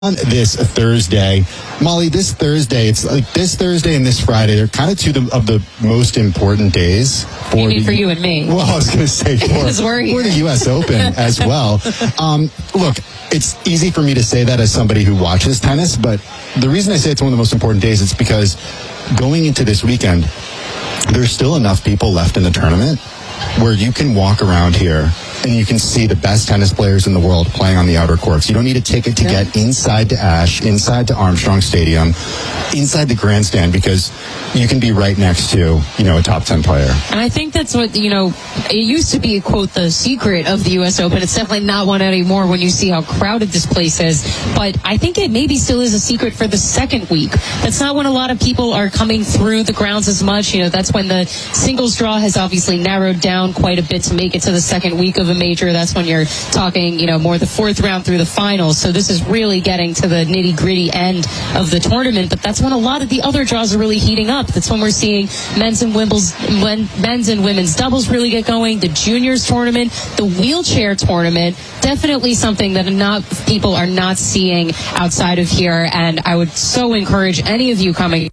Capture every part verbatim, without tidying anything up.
On this Thursday, Molly, this Thursday, it's like this Thursday and this Friday, they're kind of two of the most important days for, you mean the, for you and me. Well, I was going to say for, for the U S Open as well. Um, look, it's easy for me to say that as somebody who watches tennis, but the reason I say it's one of the most important days is because going into this weekend, there's still enough people left in the tournament where you can walk around here and you can see the best tennis players in the world playing on the outer courts. You don't need a ticket to yeah. get inside to Ash, inside to Armstrong Stadium, inside the grandstand, because you can be right next to, you know, a top ten player. And I think that's what, you know, it used to be, quote, the secret of the U S Open. It's definitely not one anymore when you see how crowded this place is. But I think it maybe still is a secret for the second week. That's not when a lot of people are coming through the grounds as much. You know, that's when the singles draw has obviously narrowed down quite a bit to make it to the second week of a major. That's when you're talking, you know, more the fourth round through the finals. So this is really getting to the nitty gritty end of the tournament. But that's when a lot of the other draws are really heating up. That's when we're seeing men's and women's, men's and women's doubles really get going. The juniors tournament, the wheelchair tournament, definitely something that not people are not seeing outside of here. And I would so encourage any of you coming.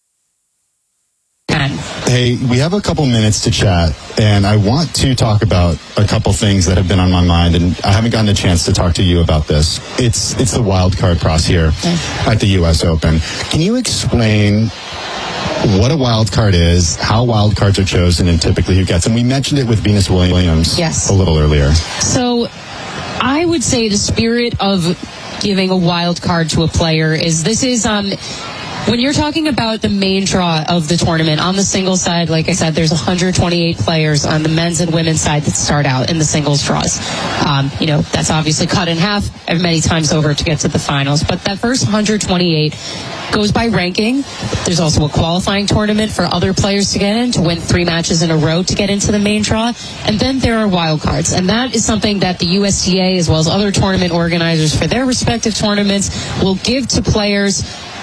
Hey, we have a couple minutes to chat, and I want to talk about a couple things that have been on my mind, and I haven't gotten a chance to talk to you about this. It's it's the wild card process here at the U S Open. Can you explain what a wild card is, how wild cards are chosen, and typically who gets them? We mentioned it with Venus Williams yes. a little earlier. So I would say the spirit of giving a wild card to a player is this is... um. When you're talking about the main draw of the tournament, on the singles side, like I said, there's one hundred twenty-eight players on the men's and women's side that start out in the singles draws. Um, you know, that's obviously cut in half many times over to get to the finals. But that first one hundred twenty-eight goes by ranking. There's also a qualifying tournament for other players to get in, to win three matches in a row to get into the main draw. And then there are wild cards. And that is something that the U S T A, as well as other tournament organizers for their respective tournaments, will give to players.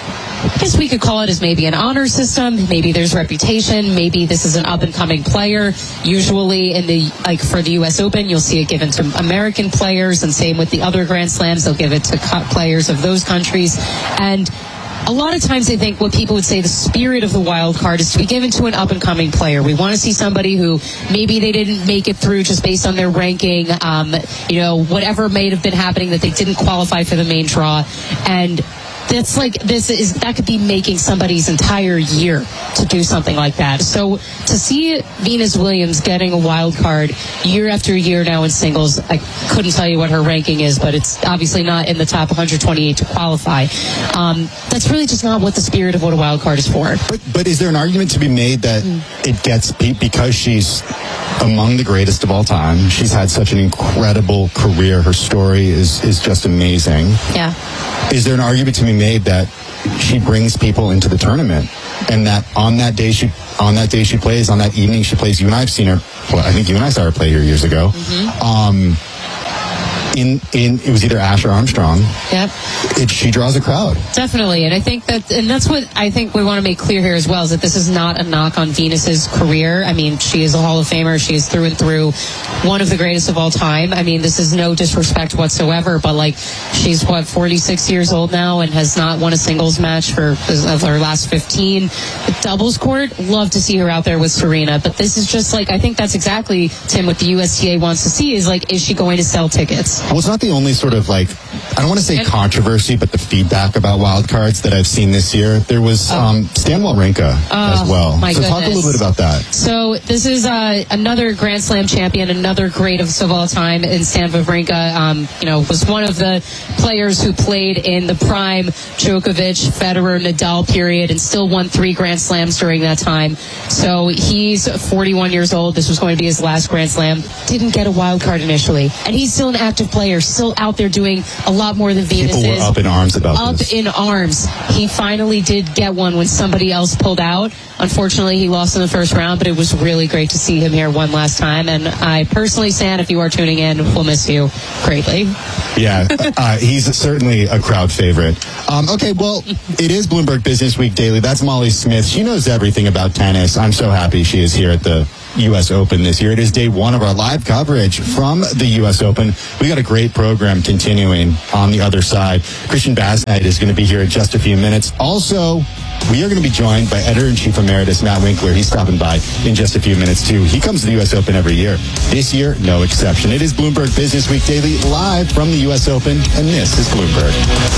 I guess we could call it as maybe an honor system. Maybe there's reputation. Maybe this is an up-and-coming player. Usually in the, like for the U S Open, you'll see it given to American players, and same with the other Grand Slams. They'll give it to players of those countries. And a lot of times I think what people would say the spirit of the wild card is to be given to an up-and-coming player. We want to see somebody who maybe they didn't make it through just based on their ranking, um, you know, whatever may have been happening, that they didn't qualify for the main draw. And that's like, this is, that could be making somebody's entire year to do something like that. So to see Venus Williams getting a wild card year after year now in singles, I couldn't tell you what her ranking is, but it's obviously not in the top one hundred twenty-eight to qualify. Um, that's really just not what the spirit of what a wild card is for. But, but is there an argument to be made that mm. it gets, because she's among the greatest of all time, she's had such an incredible career, her story is, is just amazing. Yeah. Is there an argument to be made that she brings people into the tournament, and that on that day she on that day she plays, on that evening she plays? You and I have seen her. Well, I think you and I saw her play here years ago. Mm-hmm. Um, in in it was either Ash or Armstrong. Yep. It, she draws a crowd. Definitely, and I think that, and that's what I think we want to make clear here as well, is that this is not a knock on Venus's career. I mean, she is a Hall of Famer. She is through and through one of the greatest of all time. I mean, this is no disrespect whatsoever, but like, she's what, forty-six years old now and has not won a singles match for of her last fifteen. The doubles court, love to see her out there with Serena, but this is just like, I think that's exactly, Tim, what the U S T A wants to see is like, is she going to sell tickets? Well, it's not the only sort of like, I don't want to say and, controversy, but the feedback about wild cards that I've seen this year. There was oh. um, Stan Wawrinka oh, as well. My so goodness. talk a little bit about that. So this is uh, another Grand Slam champion, another great of all time in Stan Wawrinka. Um, you know, was one of the players who played in the prime Djokovic, Federer, Nadal period, and still won three Grand Slams during that time. So he's forty-one years old. This was going to be his last Grand Slam. Didn't get a wild card initially, and he's still an active player, still out there doing a lot more than Venus is. People were up in arms about up this. Up in arms. He finally did get one when somebody else pulled out. Unfortunately, he lost in the first round, but it was really great to see him here one last time. And I personally, Stan, if you are tuning in, will miss you greatly. Yeah, uh, he's certainly a crowd favorite. Um, okay, well, it is Bloomberg Business Week Daily. That's Molly Smith. She knows everything about tennis. I'm so happy she is here at the U S Open this year. It is day one of our live coverage from the U S Open. We got a great program continuing on the other side. Christian Basnight is going to be here in just a few minutes. Also, we are going to be joined by Editor-in-Chief Emeritus Matt Winkler. He's stopping by in just a few minutes, too. He comes to the U S Open every year. This year, no exception. It is Bloomberg Business Week Daily, live from the U S Open, and this is Bloomberg.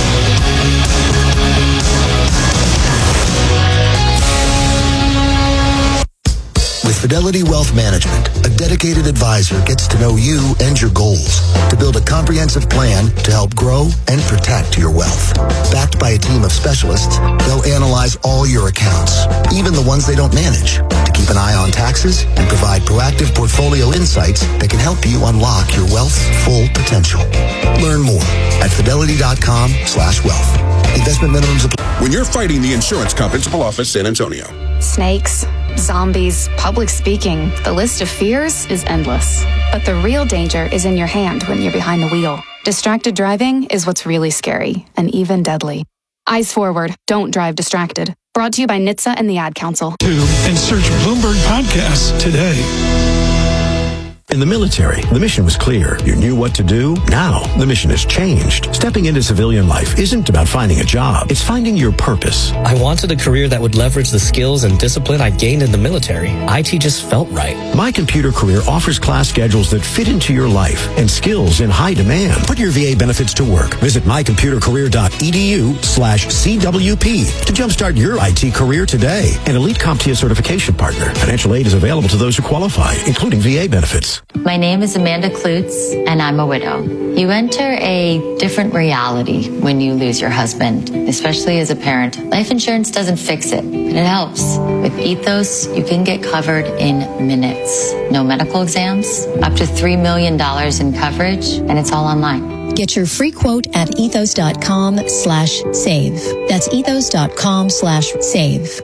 With Fidelity Wealth Management, a dedicated advisor gets to know you and your goals to build a comprehensive plan to help grow and protect your wealth. Backed by a team of specialists, they'll analyze all your accounts, even the ones they don't manage, to keep an eye on taxes and provide proactive portfolio insights that can help you unlock your wealth's full potential. Learn more at fidelity.com slash wealth. Investment minimums apply. When you're fighting the insurance company, Principal Office, San Antonio. Snakes, zombies, public speaking. The list of fears is endless. But the real danger is in your hand when you're behind the wheel. Distracted driving is what's really scary and even deadly. Eyes forward. Don't drive distracted. Brought to you by N H T S A and the Ad Council. And search Bloomberg Podcasts today. In the military, the mission was clear. You knew what to do. Now, the mission has changed. Stepping into civilian life isn't about finding a job. It's finding your purpose. I wanted a career that would leverage the skills and discipline I gained in the military. I T just felt right. My Computer Career offers class schedules that fit into your life and skills in high demand. Put your V A benefits to work. Visit mycomputercareer.edu slash CWP to jumpstart your I T career today. An elite CompTIA certification partner. Financial aid is available to those who qualify, including V A benefits. My name is Amanda Klutz, and I'm a widow. You enter a different reality when you lose your husband, especially as a parent. Life insurance doesn't fix it, but it helps. With Ethos, you can get covered in minutes. No medical exams, up to three million dollars in coverage, and it's all online. Get your free quote at ethos.com slash save. That's ethos.com slash save.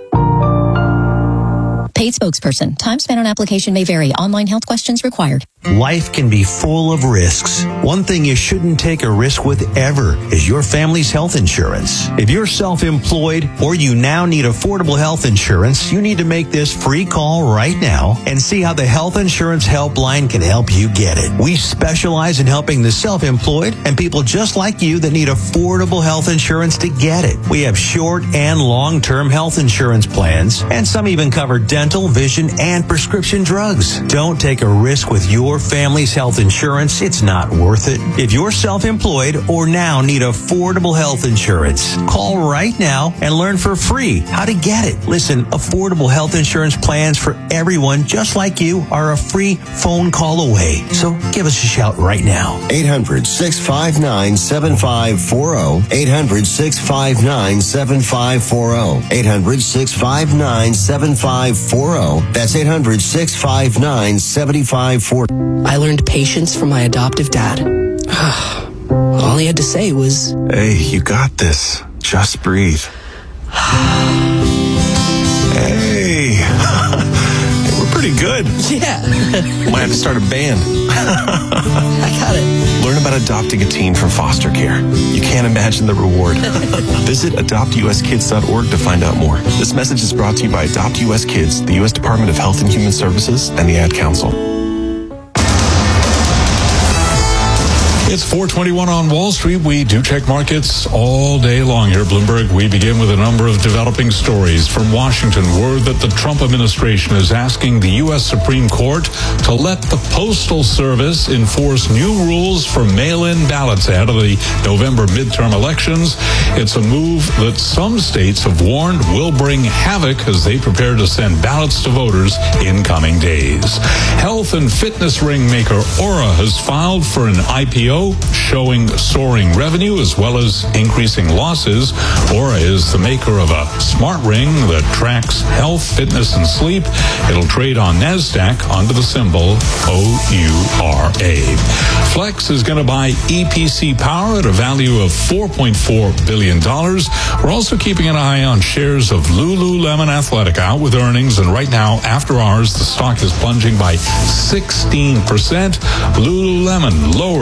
Paid spokesperson. Time spent on application may vary. Online health questions required. Life can be full of risks. One thing you shouldn't take a risk with ever is your family's health insurance. If you're self-employed or you now need affordable health insurance, you need to make this free call right now and see how the Health Insurance Helpline can help you get it. We specialize in helping the self-employed and people just like you that need affordable health insurance to get it. We have short and long-term health insurance plans, and some even cover dental, vision, and prescription drugs. Don't take a risk with your family's health insurance. It's not worth it. If you're self-employed or now need affordable health insurance, call right now and learn for free how to get it. Listen, affordable health insurance plans for everyone just like you are a free phone call away. So give us a shout right now. eight hundred, six five nine, seven five four zero. eight hundred, six five nine, seven five four zero. eight hundred, six five nine, seven five four zero. That's eight hundred, six five nine, seven five four zero. I learned patience from my adoptive dad. All he had to say was, "Hey, you got this. Just breathe." Hey. Hey, we're pretty good. Yeah. Might have to start a band. I got it. Learn about adopting a teen from foster care. You can't imagine the reward. Visit adopt u s kids dot org to find out more. This message is brought to you by Adopt U S Kids, the U S Department of Health and Human Services, and the Ad Council. It's four twenty-one on Wall Street. We do check markets all day long here at Bloomberg. We begin with a number of developing stories. From Washington, word that the Trump administration is asking the U S Supreme Court to let the Postal Service enforce new rules for mail-in ballots ahead of the November midterm elections. It's a move that some states have warned will bring havoc as they prepare to send ballots to voters in coming days. Health and fitness ring maker Aura has filed for an I P O showing soaring revenue as well as increasing losses. Aura is the maker of a smart ring that tracks health, fitness, and sleep. It'll trade on NASDAQ under the symbol O U R A. Flex is going to buy E P C Power at a value of four point four billion dollars. We're also keeping an eye on shares of Lululemon Athletica out with earnings, and right now, after hours, the stock is plunging by sixteen percent. Lululemon lowered its full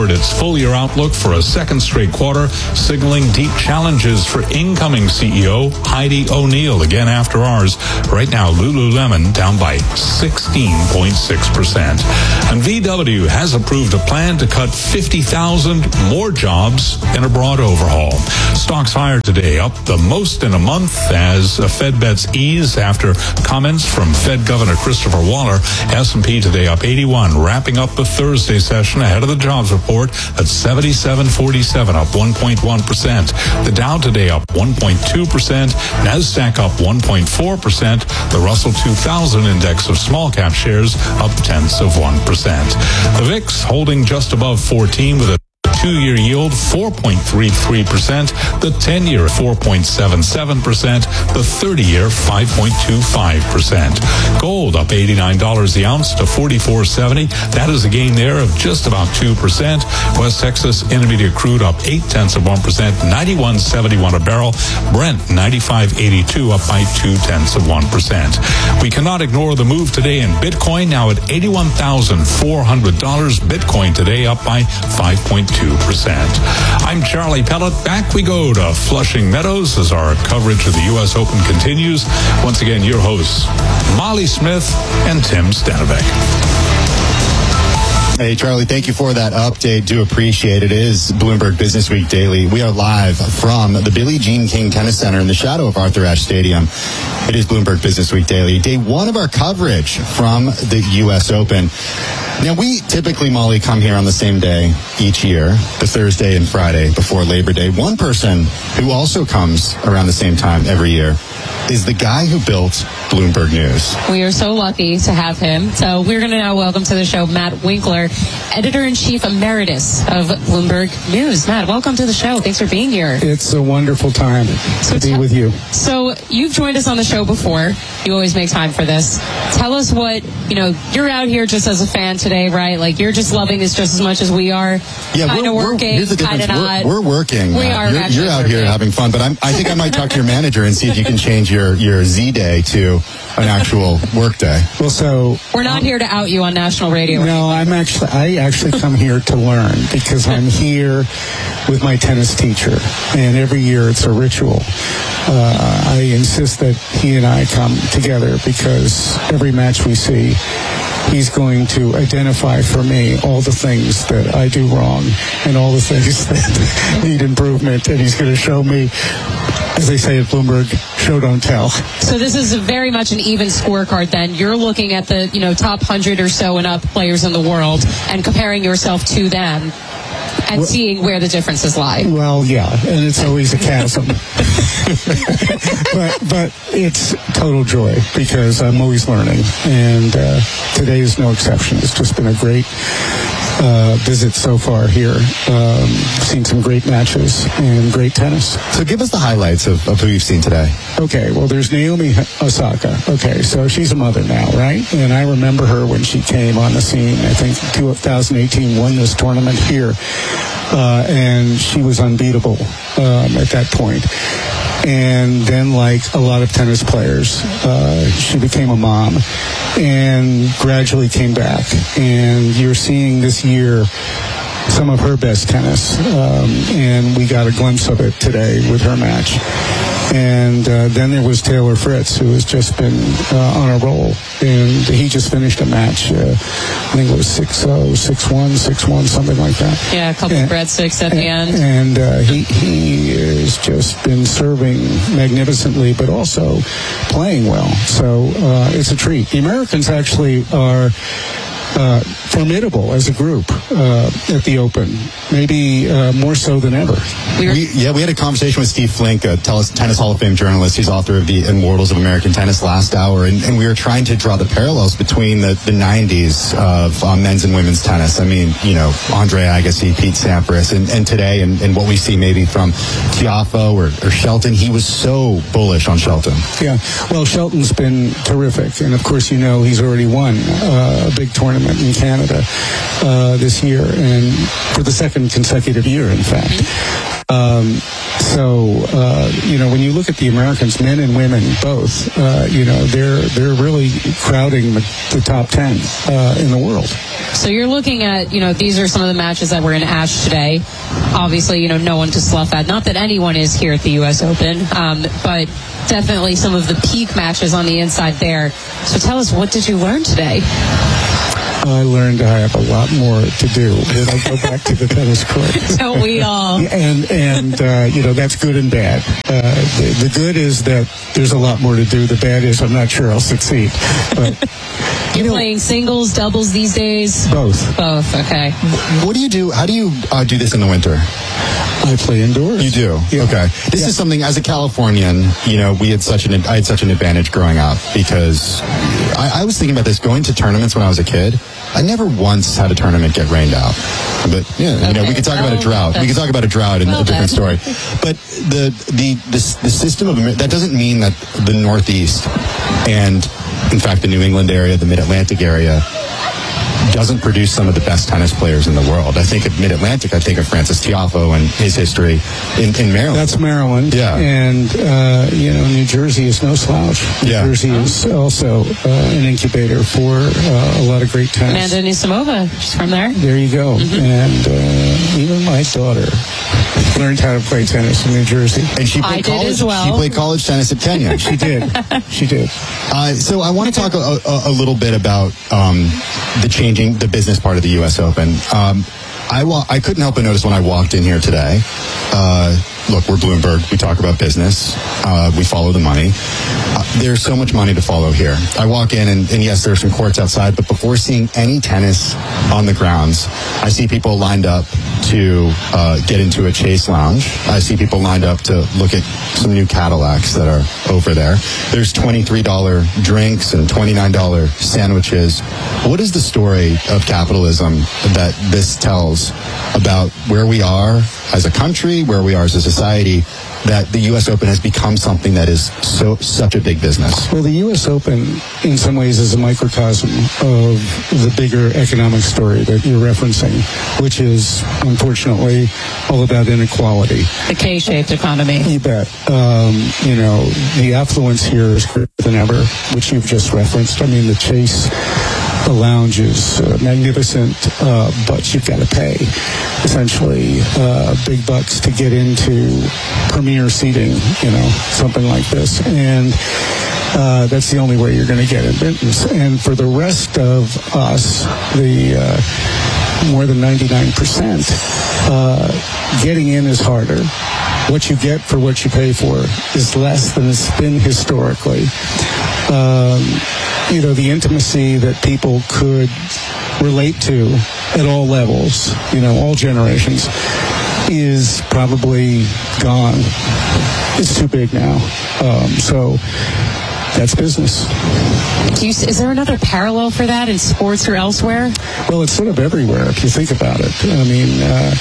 full-year outlook for a second straight quarter, signaling deep challenges for incoming C E O Heidi O'Neill. Again, after ours. Right now, Lululemon down by sixteen point six percent. And V W has approved a plan to cut fifty thousand more jobs in a broad overhaul. Stocks higher today, up the most in a month as Fed bets ease after comments from Fed Governor Christopher Waller. S and P today up eighty-one, wrapping up the Thursday session ahead of the jobs report at seventy-seven forty-seven, up one point one percent. The Dow today up one point two percent, NASDAQ up one point four percent. The Russell two thousand index of small cap shares up tenths of one percent. The V I X holding just above fourteen with a two-year yield four point three three percent, the ten-year four point seven seven percent, the thirty-year five point two five percent. Gold up eighty-nine dollars the ounce to forty-four seventy. That is a gain there of just about two percent. West Texas Intermediate crude up eight tenths of one percent, ninety-one seventy-one a barrel. Brent ninety-five eighty-two, up by two tenths of one percent. We cannot ignore the move today in Bitcoin, now at eighty-one thousand four hundred dollars. Bitcoin today up by five point two percent. I'm Charlie Pellet. Back we go to Flushing Meadows as our coverage of the U S Open continues. Once again, your hosts, Molly Smith and Tim Stanovic. Hey, Charlie, thank you for that update. Do appreciate it. It is Bloomberg Business Week Daily. We are live from the Billie Jean King Tennis Center in the shadow of Arthur Ashe Stadium. It is Bloomberg Business Week Daily, day one of our coverage from the U S Open. Now, we typically, Molly, come here on the same day each year, the Thursday and Friday before Labor Day. One person who also comes around the same time every year is the guy who built Bloomberg News. We are so lucky to have him. So we're going to now welcome to the show Matt Winkler, Editor-in-Chief Emeritus of Bloomberg News. Matt, welcome to the show. Thanks for being here. It's a wonderful time so to be t- with you. So you've joined us on the show before. You always make time for this. Tell us what, you know, you're out here just as a fan today, right? Like, you're just loving this just as much as we are. Yeah, kind of working, kind of not. We're, we're working. We uh, are You're, actually you're out working. here having fun, but I'm, I think I might talk to your manager and see if you can change your, your Z day to an actual work day. Well, so We're not here to out you on national radio. No, I'm actually I actually come here to learn because I'm here with my tennis teacher, and every year it's a ritual. Uh, I insist that he and I come together because every match we see, he's going to identify for me all the things that I do wrong and all the things that need improvement, and he's going to show me, as they say at Bloomberg, show don't tell. So this is very much an even scorecard then. You're looking at the, you know, top one hundred or so and up players in the world and comparing yourself to them and well, seeing where the differences lie. Well, yeah, and it's always a chasm. but but it's total joy because I'm always learning, and uh, today is no exception. It's just been a great uh, visit so far here. Um, seen some great matches and great tennis. So give us the highlights of, of who you've seen today. Okay, well, there's Naomi Osaka. Okay, so she's a mother now, right? And I remember her when she came on the scene. I think two thousand eighteen won this tournament here. Uh, and she was unbeatable um, at that point. And then, like a lot of tennis players, uh, she became a mom and gradually came back. And you're seeing this year some of her best tennis. Um, and we got a glimpse of it today with her match. And uh, then there was Taylor Fritz, who has just been uh, on a roll. And he just finished a match. Uh, I think it was six oh, six one, six one, something like that. Yeah, a couple and, of bread sticks at and, the end. And uh, he, he has just been serving magnificently, but also playing well. So uh, it's a treat. The Americans actually are Uh, formidable as a group uh, at the Open, maybe uh, more so than ever. We, yeah, we had a conversation with Steve Flink, a Tennis Hall of Fame journalist. He's author of the Immortals of American Tennis last hour, and, and we were trying to draw the parallels between the, the nineties of um, men's and women's tennis. I mean, you know, Andre Agassi, Pete Sampras, and, and today, and, and what we see maybe from Tiafoe or, or Shelton. He was so bullish on Shelton. Yeah, well, Shelton's been terrific, and of course, you know, he's already won uh, a big tournament in Canada. Canada uh, this year, and for the second consecutive year, in fact. Mm-hmm. Um, so, uh, you know, when you look at the Americans, men and women both, uh, you know, they're they're really crowding the, the top ten uh, in the world. So you're looking at, you know, these are some of the matches that were in Ashe today. Obviously, you know, no one to slough at. Not that anyone is here at the U S Open, um, but definitely some of the peak matches on the inside there. So tell us, what did you learn today? I learned I have a lot more to do when I go back to the tennis court. Don't we all? And, and uh, you know, that's good and bad. Uh, the, the good is that there's a lot more to do. The bad is I'm not sure I'll succeed. But, You're you know, playing singles, doubles these days? Both. Both, okay. What do you do? How do you uh, do this in the winter? I play indoors. You do? Yeah. Okay. This yeah. is something, as a Californian, you know, we had such an, I had such an advantage growing up because I, I was thinking about this, going to tournaments when I was a kid. I never once had a tournament get rained out. But, yeah, okay. you know, we could talk well, about a drought. We could talk about a drought in well, a different then. story. But the, the, the, the system of, that doesn't mean that the Northeast and, in fact, the New England area, the Mid-Atlantic area, doesn't produce some of the best tennis players in the world. I think of Mid-Atlantic, I think of Francis Tiafoe and his history in, in Maryland. That's Maryland. Yeah. And, uh, you know, New Jersey is no slouch. New yeah. Jersey is also uh, an incubator for uh, a lot of great tennis. Amanda Anisimova, she's from there. There you go. Mm-hmm. And uh, even my daughter learned how to play tennis in New Jersey. And she played I college. Did as well. She played college tennis at Kenya. She did. She did. Uh, so I want to talk a, a, a little bit about um, the changing, the business part of the U S Open. Um, I wa- I couldn't help but notice when I walked in here today. Uh, look, we're Bloomberg. We talk about business. Uh, we follow the money. Uh, there's so much money to follow here. I walk in, and, and yes, there are some courts outside, but before seeing any tennis on the grounds, I see people lined up to uh, get into a Chase Lounge. I see people lined up to look at some new Cadillacs that are over there. There's twenty-three dollars drinks and twenty-nine dollars sandwiches. What is the story of capitalism that this tells about where we are as a country, where we are as a society, that the U S Open has become something that is so such a big business? Well, the U S Open, in some ways, is a microcosm of the bigger economic story that you're referencing, which is, unfortunately, all about inequality. The K-shaped economy. You bet. Um, you know, the affluence here is greater than ever, which you've just referenced. I mean, the Chase The lounge is uh, magnificent, uh, but you've got to pay, essentially, uh, big bucks to get into premier seating, you know, something like this. And uh, that's the only way you're going to get admittance. And for the rest of us, the uh, more than ninety-nine percent, uh, getting in is harder. What you get for what you pay for is less than it's been historically. Um, you know, the intimacy that people could relate to at all levels, you know, all generations, is probably gone. It's too big now. Um, so that's business. Do you, is there another parallel for that in sports or elsewhere? Well, it's sort of everywhere if you think about it. I mean, uh,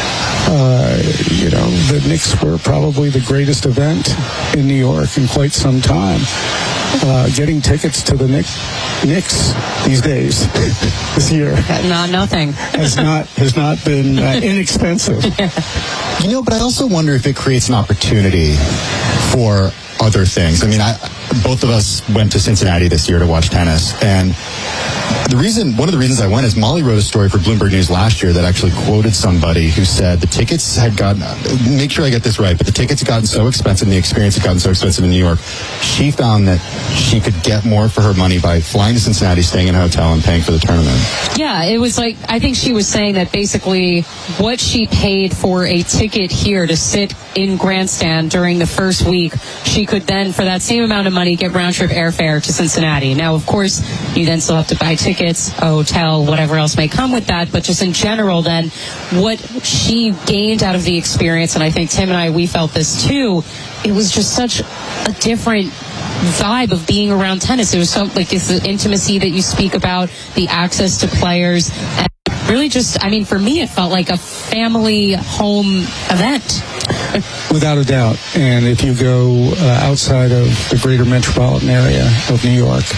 uh, you know, the Knicks were probably the greatest event in New York in quite some time. Uh, getting tickets to the Knicks, Knicks these days, this year, not nothing has not has not been uh, inexpensive. You know, but I also wonder if it creates an opportunity for other things. I mean, I, both of us went to Cincinnati this year to watch tennis, and the reason, one of the reasons I went is Molly wrote a story for Bloomberg News last year that actually quoted somebody who said the tickets had gotten, make sure I get this right, but the tickets had gotten so expensive and the experience had gotten so expensive in New York, she found that she could get more for her money by flying to Cincinnati, staying in a hotel, and paying for the tournament. Yeah, it was like, I think she was saying that basically what she paid for a ticket here to sit in Grandstand during the first week, she could then, for that same amount of money, get round-trip airfare to Cincinnati. Now, of course, you then still have to buy tickets, a hotel, whatever else may come with that, but just in general, then, what she gained out of the experience, and I think Tim and I, we felt this too, it was just such a different vibe of being around tennis. It was so, like, it's the intimacy that you speak about, the access to players, and really just, I mean, for me, it felt like a family home event. Without a doubt. And if you go uh, outside of the greater metropolitan area of New York,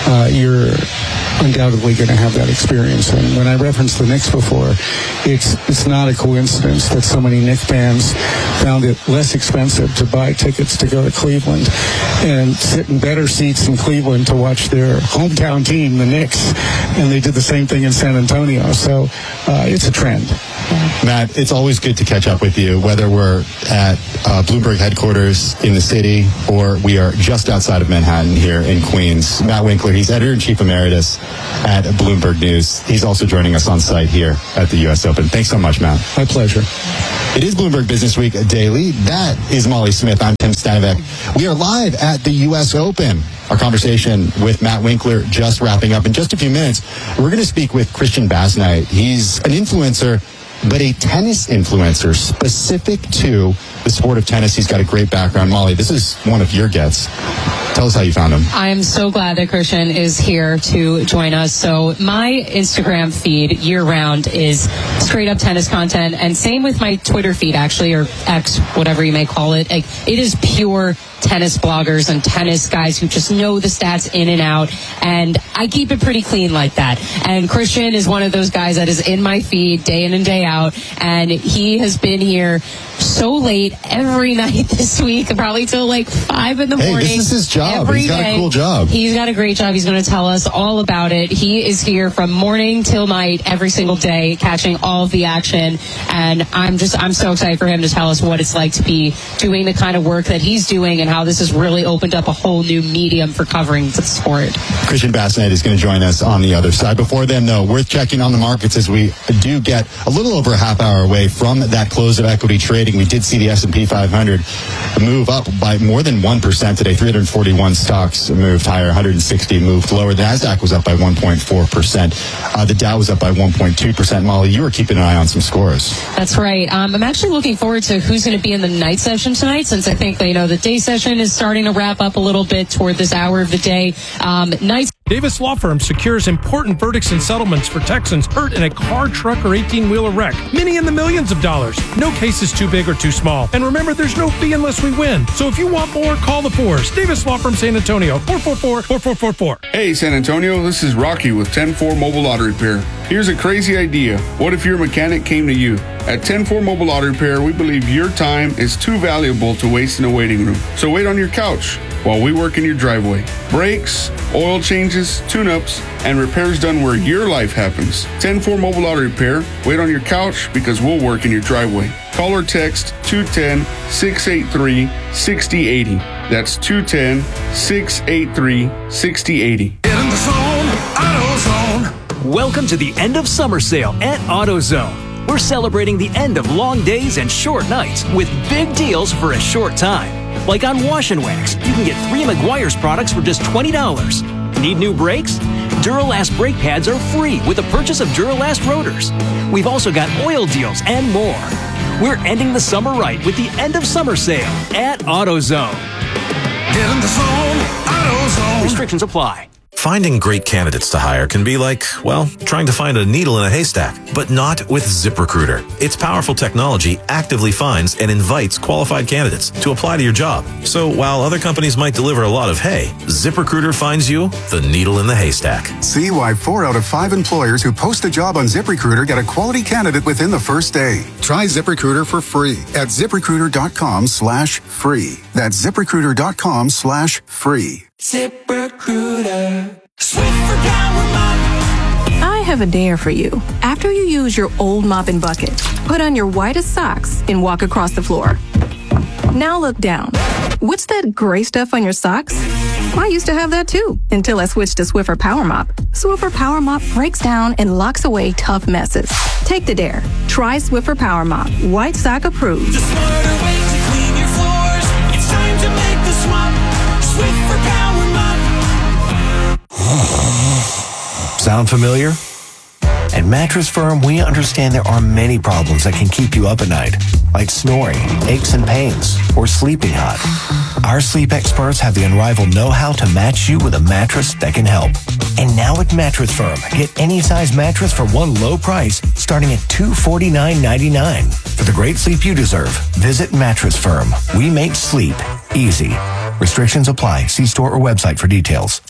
uh, you're undoubtedly going to have that experience. And when I referenced the Knicks before, it's it's not a coincidence that so many Knicks fans found it less expensive to buy tickets to go to Cleveland and sit in better seats in Cleveland to watch their hometown team, the Knicks, and they did the same thing in San Antonio. So uh, it's a trend. Matt, it's always good to catch up with you, whether we're at uh, Bloomberg headquarters in the city or we are just outside of Manhattan here in Queens. Matt Winkler, he's editor-in-chief emeritus at Bloomberg News. He's also joining us on site here at the U S Open. Thanks so much, Matt. My pleasure. It is Bloomberg Business Week Daily. That is Molly Smith. I'm Tim Stanovec. We are live at the U S Open. Our conversation with Matt Winkler just wrapping up. In just a few minutes, we're going to speak with Christian Basnight. He's an influencer, but a tennis influencer specific to the sport of tennis. He's got a great background. Molly, this is one of your guests. Tell us how you found him. I am so glad that Christian is here to join us. So my Instagram feed year-round is straight up tennis content, and same with my Twitter feed, actually, or X, whatever you may call it. Like, it is pure tennis bloggers and tennis guys who just know the stats in and out, and I keep it pretty clean like that. And Christian is one of those guys that is in my feed day in and day out, and he has been here so late every night this week, probably till like five in the hey, morning. This is his job. Every He's got day. a cool job. He's got a great job. He's going to tell us all about it. He is here from morning till night every single day, catching all of the action. And I'm just, I'm so excited for him to tell us what it's like to be doing the kind of work that he's doing and how this has really opened up a whole new medium for covering the sport. Christian Basnight is going to join us on the other side. Before then, though, worth checking on the markets as we do get a little over a half hour away from that close of equity trading. We did see the S and P five hundred move up by more than one percent today. three hundred forty-one stocks moved higher, one hundred sixty moved lower. The NASDAQ was up by one point four percent. Uh, the Dow was up by one point two percent. Molly, you were keeping an eye on some scores. That's right. Um, I'm actually looking forward to who's going to be in the night session tonight, since I think you know the day session is starting to wrap up a little bit toward this hour of the day. Um, night. Davis Law Firm secures important verdicts and settlements for Texans hurt in a car, truck, or eighteen-wheeler wreck. Many in the millions of dollars. No case is too big or too small. And remember, there's no fee unless we win. So if you want more, call the fours. Davis Law Firm San Antonio, four four four, four four four four. Hey, San Antonio, this is Rocky with ten four Mobile Auto Repair. Here's a crazy idea. What if your mechanic came to you? At ten four Mobile Auto Repair, we believe your time is too valuable to waste in a waiting room. So wait on your couch while we work in your driveway. Brakes, oil changes, tune-ups, and repairs done where your life happens. ten four Mobile Auto Repair. Wait on your couch because we'll work in your driveway. Call or text two one zero, six eight three, six zero eight zero. That's two one zero, six eight three, six zero eight zero. Get in the zone, AutoZone. Welcome to the end of summer sale at AutoZone. We're celebrating the end of long days and short nights with big deals for a short time. Like on Wash and Wax, you can get three Meguiar's products for just twenty dollars. Need new brakes? Duralast brake pads are free with the purchase of Duralast rotors. We've also got oil deals and more. We're ending the summer right with the end of summer sale at AutoZone. Get in the zone, AutoZone. Restrictions apply. Finding great candidates to hire can be like, well, trying to find a needle in a haystack, but not with ZipRecruiter. Its powerful technology actively finds and invites qualified candidates to apply to your job. So while other companies might deliver a lot of hay, ZipRecruiter finds you the needle in the haystack. See why four out of five employers who post a job on ZipRecruiter get a quality candidate within the first day. Try ZipRecruiter for free at ZipRecruiter.com slash free. That's ZipRecruiter.com slash free. ZipRecruiter. Swiffer Power Mop. I have a dare for you. After you use your old mop and bucket, put on your whitest socks and walk across the floor. Now look down. What's that gray stuff on your socks? I used to have that too, until I switched to Swiffer Power Mop. Swiffer Power Mop breaks down and locks away tough messes. Take the dare. Try Swiffer Power Mop. White sock approved. The smarter way to clean your floors. It's time to make the swap. Swiffer Power Mop. Sound familiar? At Mattress Firm, we understand there are many problems that can keep you up at night, like snoring, aches and pains, or sleeping hot. Our sleep experts have the unrivaled know-how to match you with a mattress that can help. And now at Mattress Firm, get any size mattress for one low price, starting at two hundred forty-nine ninety-nine. For the great sleep you deserve, visit Mattress Firm. We make sleep easy. Restrictions apply. See store or website for details.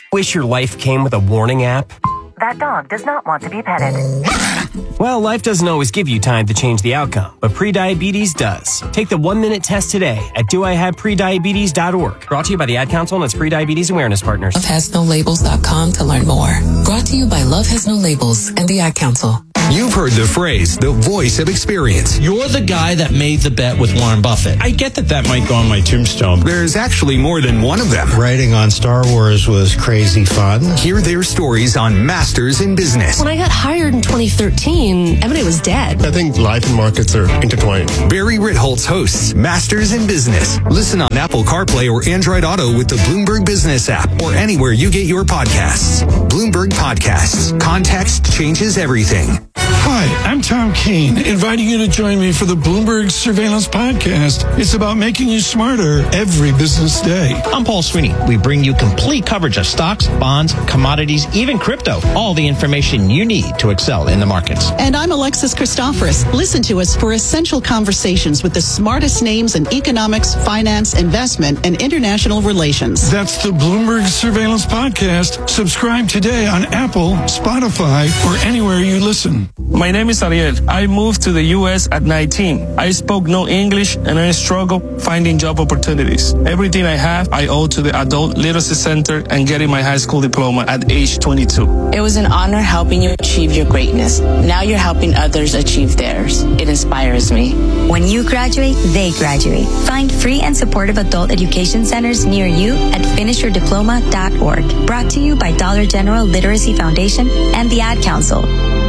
Wish your life came with a warning app? That dog does not want to be petted. Well, life doesn't always give you time to change the outcome, but prediabetes does. Take the one-minute test today at do I have prediabetes dot org. Brought to you by the Ad Council and its Prediabetes Awareness Partners. love has no labels dot com to learn more. Brought to you by Love Has No Labels and the Ad Council. You've heard the phrase, the voice of experience. You're the guy that made the bet with Warren Buffett. I get that that might go on my tombstone. There's actually more than one of them. Writing on Star Wars was crazy fun. Hear their stories on Masters in Business. When I got hired in twenty thirteen, everybody was dead. I think life and markets are intertwined. Barry Ritholtz hosts Masters in Business. Listen on Apple CarPlay or Android Auto with the Bloomberg Business app or anywhere you get your podcasts. Bloomberg Podcasts. Context changes everything. Hi, I'm Tom Keene, inviting you to join me for the Bloomberg Surveillance Podcast. It's about making you smarter every business day. I'm Paul Sweeney. We bring you complete coverage of stocks, bonds, commodities, even crypto. All the information you need to excel in the markets. And I'm Alexis Christoforous. Listen to us for essential conversations with the smartest names in economics, finance, investment, and international relations. That's the Bloomberg Surveillance Podcast. Subscribe today on Apple, Spotify, or anywhere you listen. My name is Ariel. I moved to the U S at nineteen. I spoke no English and I struggled finding job opportunities. Everything I have, I owe to the Adult Literacy Center and getting my high school diploma at age twenty-two. It was an honor helping you achieve your greatness. Now you're helping others achieve theirs. It inspires me. When you graduate, they graduate. Find free and supportive adult education centers near you at finish your diploma dot org. Brought to you by Dollar General Literacy Foundation and the Ad Council.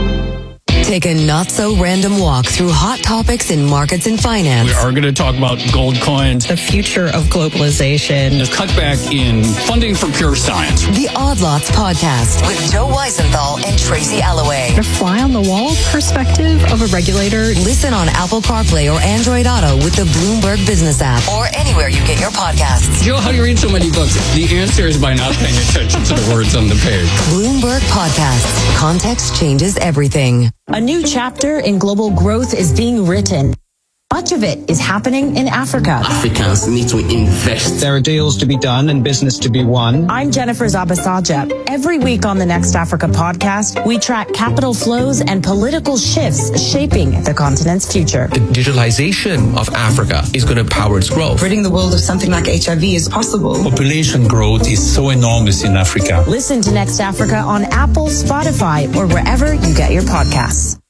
Take a not-so-random walk through hot topics in markets and finance. We are going to talk about gold coins, the future of globalization, the cutback in funding for pure science. The Odd Lots Podcast with Joe Weisenthal and Tracy Alloway. The fly-on-the-wall perspective of a regulator. Listen on Apple CarPlay or Android Auto with the Bloomberg Business app or anywhere you get your podcasts. Joe, how do you read so many books? The answer is by not paying attention to the words on the page. Bloomberg Podcasts. Context changes everything. A new chapter in global growth is being written. Much of it is happening in Africa. Africans need to invest. There are deals to be done and business to be won. I'm Jennifer Zabasaja. Every week on the Next Africa podcast, we track capital flows and political shifts shaping the continent's future. The digitalization of Africa is going to power its growth. Ridding the world of something like H I V is possible. Population growth is so enormous in Africa. Listen to Next Africa on Apple, Spotify, or wherever you get your podcasts.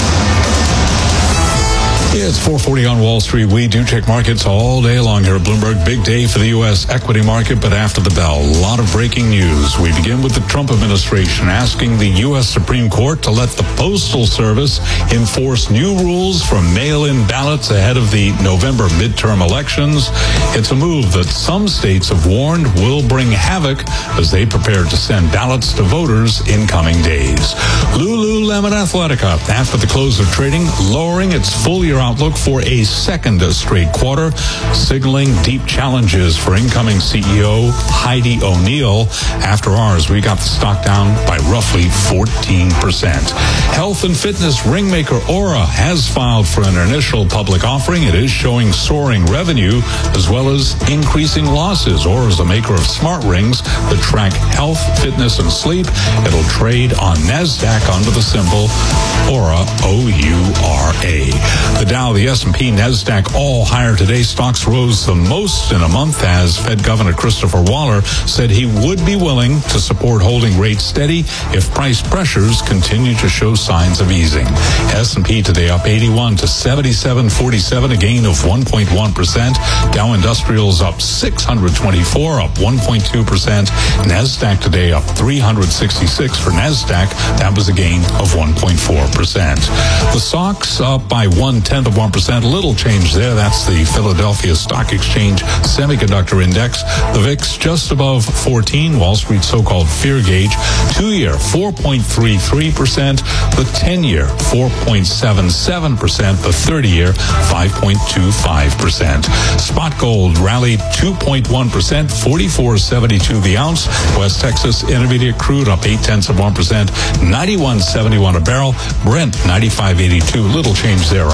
It's four forty on Wall Street. We do check markets all day long here at Bloomberg. Big day for the U S equity market, but after the bell, a lot of breaking news. We begin with the Trump administration asking the U S Supreme Court to let the Postal Service enforce new rules for mail-in ballots ahead of the November midterm elections. It's a move that some states have warned will bring havoc as they prepare to send ballots to voters in coming days. Lululemon Athletica, after the close of trading, lowering its full-year outlook for a second straight quarter, signaling deep challenges for incoming C E O Heidi O'Neill. After ours, we got the stock down by roughly fourteen percent. Health and fitness ringmaker Aura has filed for an initial public offering. It is showing soaring revenue as well as increasing losses. Aura is a maker of smart rings that track health, fitness, and sleep. It'll trade on NASDAQ under the symbol Aura, O U R A. The Dow, the S and P, NASDAQ all higher today. Stocks rose the most in a month as Fed Governor Christopher Waller said he would be willing to support holding rates steady if price pressures continue to show signs of easing. S and P today up eighty-one to seventy-seven forty-seven, a gain of one point one percent. Dow Industrials up six hundred twenty-four, up one point two percent. NASDAQ today up three hundred sixty-six for NASDAQ. That was a gain of one point four percent. The stocks up by one-tenth of one percent. Little change there. That's the Philadelphia Stock Exchange Semiconductor Index. The V I X just above fourteen. Wall Street's so-called fear gauge. Two-year, four point three three percent. The ten-year, four point seven seven percent. The thirty-year, five point two five percent. Spot gold rallied two point one percent, forty-four seventy-two the ounce. West Texas Intermediate crude up eight-tenths of one percent, ninety-one seventy-one a barrel. Brent, ninety-five eighty-two. Little change there, up by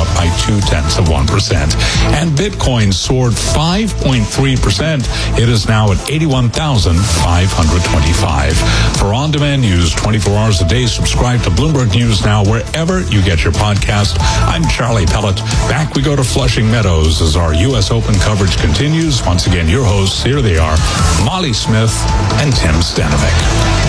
two tenths of one percent. And Bitcoin soared five point three percent. It is now at eighty-one thousand five hundred twenty-five. For on-demand news twenty-four hours a day, subscribe to Bloomberg News Now wherever you get your podcast. I'm Charlie Pellet. Back we go to Flushing Meadows as our U S Open coverage continues. Once again, your hosts, here they are, Molly Smith and Tim Stanovic.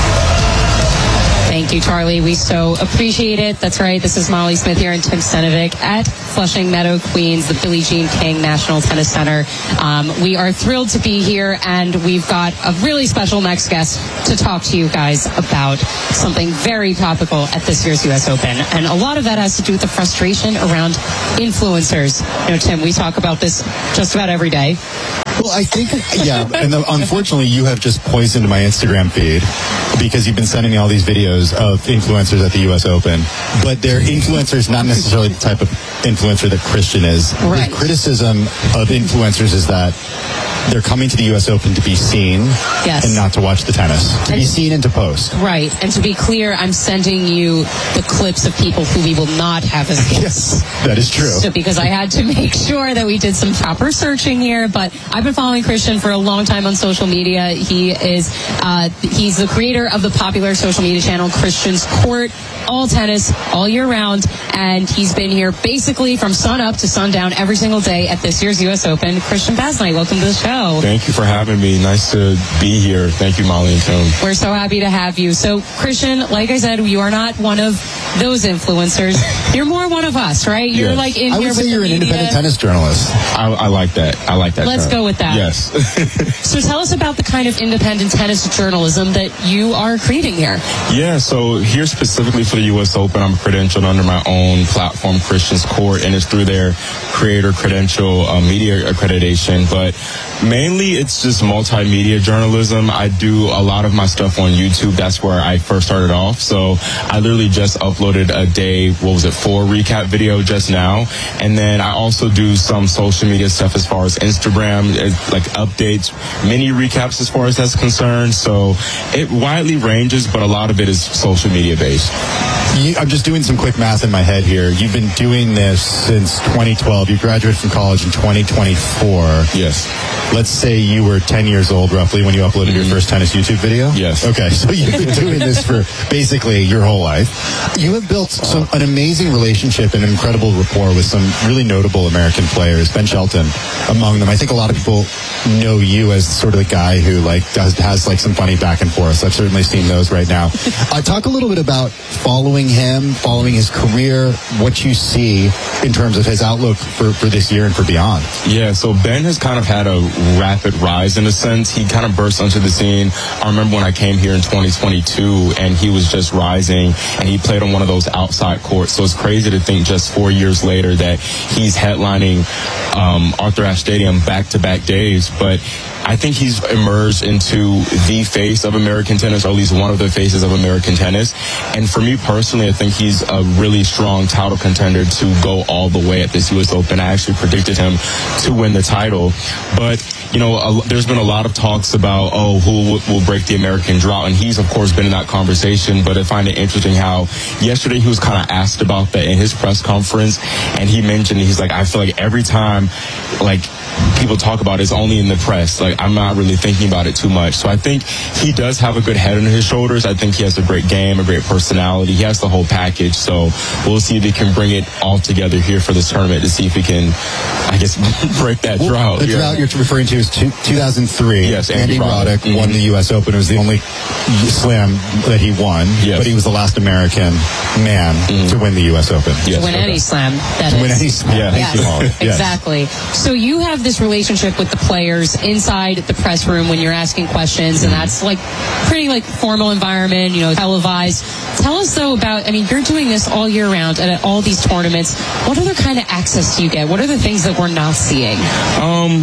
Thank you, Charlie. We so appreciate it. That's right. This is Molly Smith here and Tim Stanovic at Flushing Meadow, Queens, the Billie Jean King National Tennis Center. Um, we are thrilled to be here, and we've got a really special next guest to talk to you guys about something very topical at this year's U S Open. And a lot of that has to do with the frustration around influencers. You know, Tim, we talk about this just about every day. Well, I think, yeah, and the, unfortunately, you have just poisoned my Instagram feed because you've been sending me all these videos of influencers at the U S Open, but they're influencers, not necessarily the type of influencer that Christian is. Right. The criticism of influencers is that they're coming to the U S Open to be seen yes. and not to watch the tennis. To and, be seen and to post. Right. And to be clear, I'm sending you the clips of people who we will not have as guests. Yes, that is true. So because I had to make sure that we did some proper searching here, but I've been following Christian for a long time on social media. He is, uh, he's the creator of the popular social media channel Christian's Court, all tennis, all year round, and he's been here basically from sun up to sundown every single day at this year's U S Open. Christian Basnight, welcome to the show. Thank you for having me. Nice to be here. Thank you, Molly and Tim. We're so happy to have you. So, Christian, like I said, you are not one of those influencers. You're more one of us, right? You're yes. like in I here would with say you're the an media. independent tennis journalist. I, I like that. I like that. Let's term. go with that. Yes. So tell us about the kind of independent tennis journalism that you are creating here. Yeah, so here specifically for the U S Open, I'm credentialed under my own platform, Christian's Court, and it's through their creator credential uh, media accreditation. But mainly it's just multimedia journalism. I do a lot of my stuff on YouTube. That's where I first started off. So I literally just uploaded a day, what was it, four recap video just now. And then I also do some social media stuff as far as Instagram, like updates, mini recaps as far as that's concerned. So it widely ranges, but a lot of it is social media based. You, I'm just doing some quick math in my head here. You've been doing this since twenty twelve. You graduated from college in twenty twenty-four. Yes. Let's say you were ten years old roughly when you uploaded mm-hmm. your first tennis YouTube video? Yes. Okay, so you've been doing this for basically your whole life. You have built some, an amazing relationship and an incredible rapport with some really notable American players, Ben Shelton among them. I think a lot of people know you as sort of the guy who like does has like some funny back and forth. I've certainly seen those right now. Uh, talk a little bit about following him, following his career, what you see in terms of his outlook for, for this year and for beyond. Yeah, so Ben has kind of had a rapid rise in a sense. He kind of burst onto the scene. I remember when I came here in twenty twenty-two and he was just rising and he played on one of those outside courts. So it's crazy to think just four years later that he's headlining um, Arthur Ashe Stadium back-to-back days. But I think he's emerged into the face of American tennis, or at least one of the faces of American tennis. And for me personally, I think he's a really strong title contender to go all the way at this U S Open. I actually predicted him to win the title. But, you know, a, there's been a lot of talks about, oh, who w- will break the American drought? And he's, of course, been in that conversation. But I find it interesting how yesterday he was kind of asked about that in his press conference. And he mentioned, he's like, I feel like every time, like, people talk about it, it's only in the press. Like, I'm not really thinking about it too much. So I think he does have a good head on his shoulders. I think he has a great game, a great personality. He has the whole package. So we'll see if he can bring it all together here for this tournament to see if he can, I guess, break that well, drought. The drought yeah. you're referring to is two, two thousand three. Yes, Andy, Andy Roddick mm-hmm. won the U S Open. It was the only slam that he won. Yes. But he was the last American man mm-hmm. to win the U S Open. Yes. To win okay. any slam, that to is. win any slam. Yeah. Yes. Yes. Exactly. So you have this relationship with the players inside the press room when you're asking questions, and that's like pretty like formal environment, you know, televised. Tell us though about, I mean, you're doing this all year round and at all these tournaments. What other kind of access do you get? What are the things that we're not seeing? Um,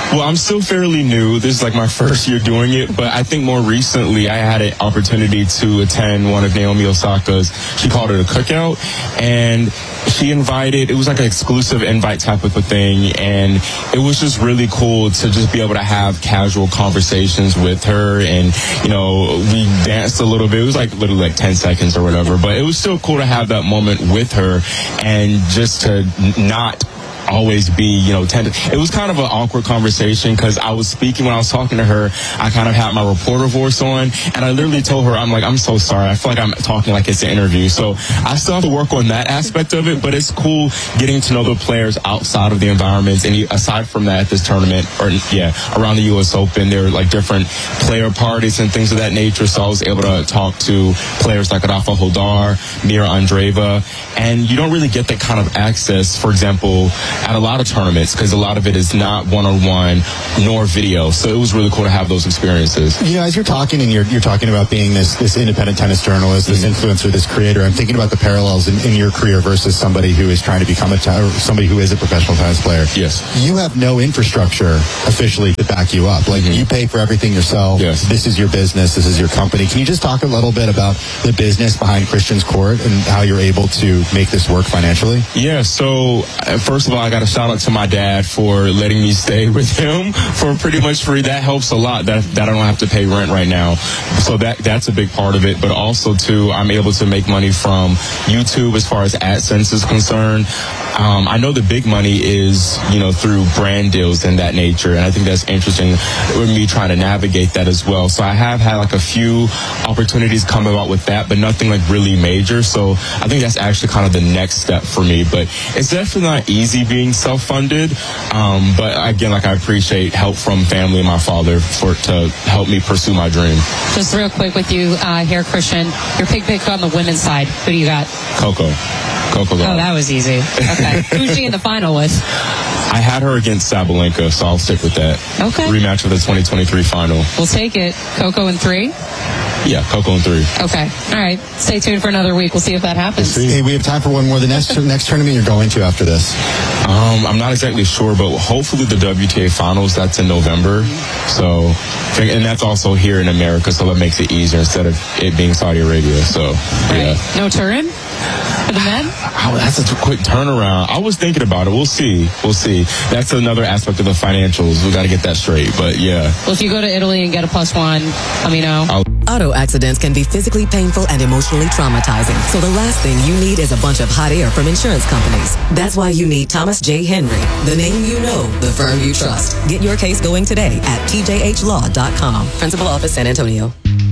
Well, I'm still fairly new. This is like my first year doing it, but I think more recently I had an opportunity to attend one of Naomi Osaka's, she called it a cookout, and she invited, it was like an exclusive invite type of a thing, and it was just really cool to just be able to have casual conversations with her, and, you know, we danced a little bit. It was like literally like ten seconds or whatever, but it was still cool to have that moment with her, and just to not always be, you know, tender. It was kind of an awkward conversation because I was speaking, when I was talking to her, I kind of had my reporter voice on, and I literally told her, I'm like, I'm so sorry. I feel like I'm talking like it's an interview. So I still have to work on that aspect of it, but it's cool getting to know the players outside of the environments. And aside from that, this tournament, or yeah, around the U S Open, there were like different player parties and things of that nature. So I was able to talk to players like Rafa Hodar, Mira Andreeva, and you don't really get that kind of access, for example, at a lot of tournaments, because a lot of it is not one-on-one nor video. So it was really cool to have those experiences. You know, as you're talking and you're, you're talking about being this, this independent tennis journalist, this influencer, this creator, I'm thinking about the parallels in, in your career versus somebody who is trying to become a, te- somebody who is a professional tennis player. Yes. You have no infrastructure officially to back you up. Like, mm-hmm. you pay for everything yourself. Yes. This is your business. This is your company. Can you just talk a little bit about the business behind Christian's Court and how you're able to make this work financially? Yeah, so uh, first of all, I got to shout out to my dad for letting me stay with him for pretty much free. That helps a lot, that that I don't have to pay rent right now. So that that's a big part of it. But also, too, I'm able to make money from YouTube as far as AdSense is concerned. Um, I know the big money is, you know, through brand deals and that nature. And I think that's interesting with me trying to navigate that as well. So I have had like a few opportunities come about with that, but nothing like really major. So I think that's actually kind of the next step for me. But it's definitely not easy being self-funded. Um, but again, like, I appreciate help from family and my father for to help me pursue my dream. Just real quick with you uh, here, Christian. Your pick pick on the women's side. Who do you got? Coco. Coco. Oh, that was easy. Okay. Who's she in the final with? I had her against Sabalenka, so I'll stick with that. Okay. Rematch of the twenty twenty-three final. We'll take it. Coco in three? Yeah, Coco in three. Okay. All right. Stay tuned for another week. We'll see if that happens. Hey, we have time for one more. The next next tournament you're going to after this? Um, I'm not exactly sure, but hopefully the W T A Finals, that's in November. So, and that's also here in America, so that makes it easier instead of it being Saudi Arabia. So, yeah. Right. No Turin for the men? Oh, that's a quick turnaround. I was thinking about it. We'll see. We'll see. That's another aspect of the financials. We got to get that straight, but yeah. Well, if you go to Italy and get a plus one, let me know. I'll Auto accidents can be physically painful and emotionally traumatizing. So the last thing you need is a bunch of hot air from insurance companies. That's why you need Thomas J. Henry, the name you know, the firm you trust. Get your case going today at T J H law dot com. Principal Office, San Antonio.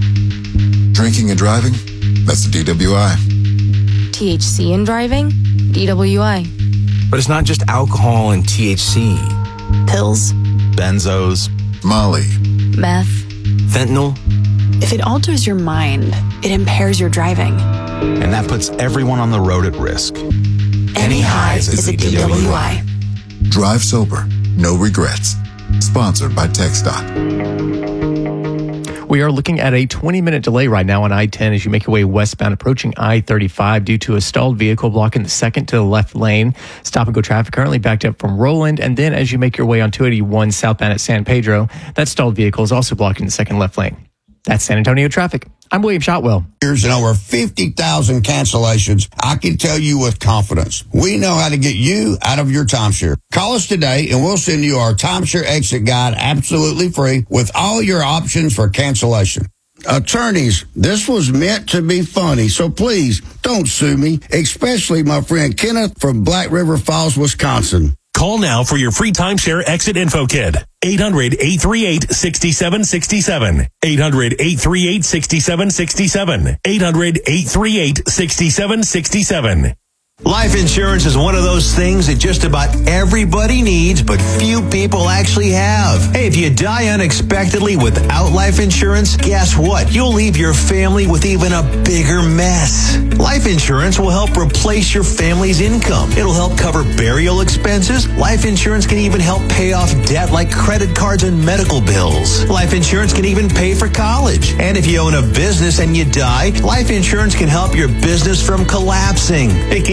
Drinking and driving? That's the D W I. T H C in driving? D W I. But it's not just alcohol and T H C. Pills. Benzos. Molly. Meth. Fentanyl. If it alters your mind, it impairs your driving. And that puts everyone on the road at risk. Any highs is a D W I. Drive sober. No regrets. Sponsored by TxDOT. We are looking at a twenty-minute delay right now on I ten as you make your way westbound approaching I thirty-five due to a stalled vehicle blocking the second to the left lane. Stop and go traffic currently backed up from Roland. And then as you make your way on two eighty-one southbound at San Pedro, that stalled vehicle is also blocking the second left lane. That's San Antonio traffic. I'm William Shotwell. Here's and over fifty thousand cancellations. I can tell you with confidence, we know how to get you out of your timeshare. Call us today and we'll send you our timeshare exit guide absolutely free with all your options for cancellation. Attorneys, this was meant to be funny, so please don't sue me, especially my friend Kenneth from Black River Falls, Wisconsin. Call now for your free timeshare exit info kit. eight hundred, eight three eight, six seven six seven. eight hundred, eight three eight, six seven six seven. eight hundred, eight three eight, six seven six seven. Life insurance is one of those things that just about everybody needs, but few people actually have. Hey, if you die unexpectedly without life insurance, guess what? You'll leave your family with even a bigger mess. Life insurance will help replace your family's income. It'll help cover burial expenses. Life insurance can even help pay off debt like credit cards and medical bills. Life insurance can even pay for college. And if you own a business and you die, life insurance can help your business from collapsing. It can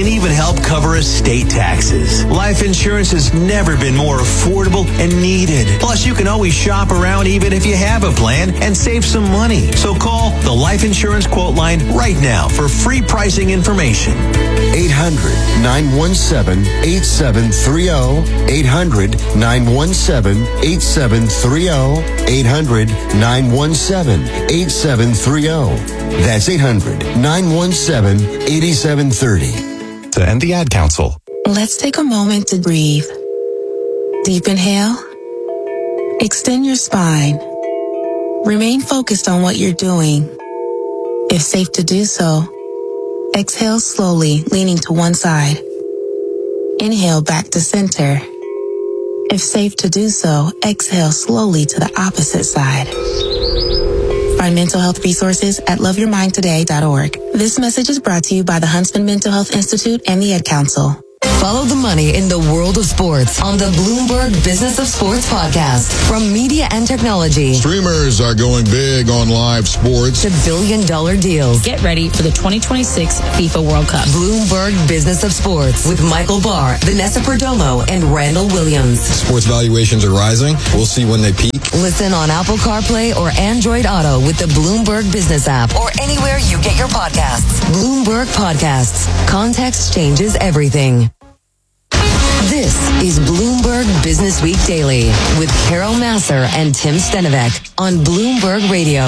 even help cover estate taxes. Life insurance has never been more affordable and needed. Plus, you can always shop around even if you have a plan and save some money. So call the Life Insurance Quote Line right now for free pricing information. eight hundred, nine one seven, eight seven three zero. eight hundred, nine one seven, eight seven three zero. eight hundred, nine one seven, eight seven three zero. That's eight hundred, nine one seven, eight seven three zero. And the Ad Council. Let's take a moment to breathe. Deep inhale. Extend your spine. Remain focused on what you're doing. If safe to do so, exhale slowly, leaning to one side. Inhale back to center. If safe to do so, exhale slowly to the opposite side. Find mental health resources at love your mind today dot org. This message is brought to you by the Huntsman Mental Health Institute and the Ad Council. Follow the money in the world of sports on the Bloomberg Business of Sports podcast. From media and technology Streamers are going big on live sports. to billion dollar deals. Get ready for the twenty twenty-six FIFA World Cup. Bloomberg Business of Sports with Michael Barr, Vanessa Perdomo, and Randall Williams. Sports valuations are rising. We'll see when they peak. Listen on Apple CarPlay or Android Auto with the Bloomberg Business app or anywhere you get your podcasts. Bloomberg Podcasts. Context changes everything. This is Bloomberg Business Week Daily with Carol Masser and Tim Stenovec on Bloomberg Radio.